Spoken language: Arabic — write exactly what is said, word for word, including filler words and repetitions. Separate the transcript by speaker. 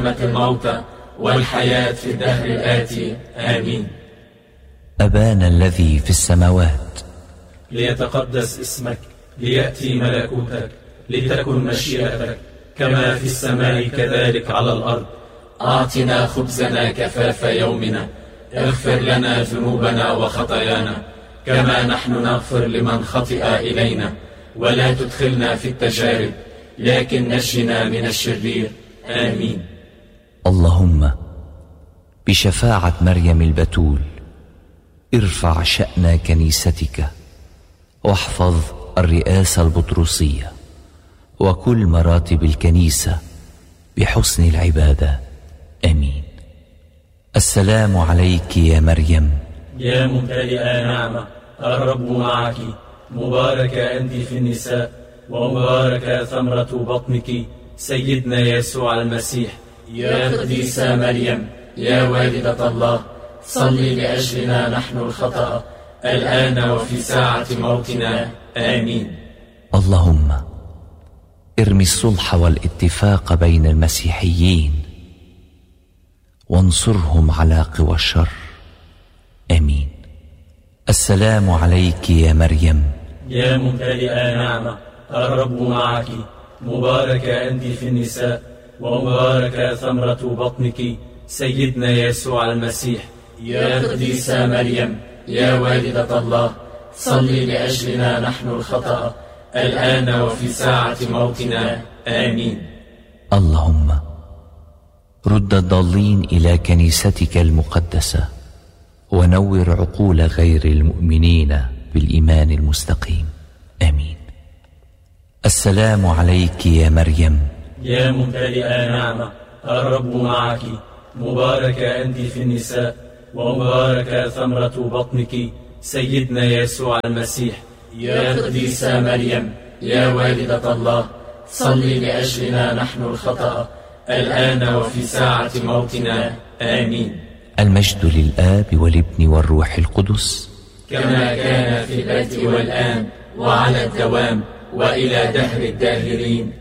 Speaker 1: الموتى والحياة في الدهر الآتي. آمين.
Speaker 2: أبانا الذي في السماوات،
Speaker 1: ليتقدس اسمك، ليأتي ملكوتك، لتكن مشيئتك كما في السماء كذلك على الأرض. أعطنا خبزنا كفاف يومنا، اغفر لنا ذنوبنا وخطايانا كما نحن نغفر لمن خطئ إلينا، ولا تدخلنا في التجارب لكن نجنا من الشرير. آمين.
Speaker 2: اللهم بشفاعة مريم البتول ارفع شأن كنيستك، واحفظ الرئاسة البطرسية وكل مراتب الكنيسة بحسن العبادة. آمين. السلام عليك يا مريم
Speaker 1: يا ممتلئة نعمة، الرب معك، مباركة أنت في النساء، ومباركة ثمرة بطنك سيدنا يسوع المسيح. يا قديسة مريم، يا والدة الله، صلي لأجلنا نحن الخطأ الآن وفي ساعة موتنا. آمين.
Speaker 2: اللهم ارمي الصلح والاتفاق بين المسيحيين وانصرهم على قوى الشر. آمين. السلام عليك يا مريم
Speaker 1: يا ممتلئة نعمة، الرب معك، مباركة أنت في النساء، ومباركة ثمرة بطنك سيدنا يسوع المسيح. يا قديسة مريم، يا والدة الله، صلي لأجلنا نحن الخطأ الآن وفي ساعة موتنا. آمين.
Speaker 2: اللهم رد الضالين إلى كنيستك المقدسة، ونور عقول غير المؤمنين بالإيمان المستقيم. آمين. السلام عليك يا مريم
Speaker 1: يا ممتلئة نعمة، الرب معك، مباركة أنت في النساء، ومباركة ثمرة بطنك سيدنا يسوع المسيح. يا قديسة مريم، يا والدة الله، صلي لأجلنا نحن الخطأ الآن وفي ساعة موتنا. آمين.
Speaker 2: المجد للآب والابن والروح القدس،
Speaker 1: كما كان في البدء والآن وعلى الدوام وإلى دهر الداهرين.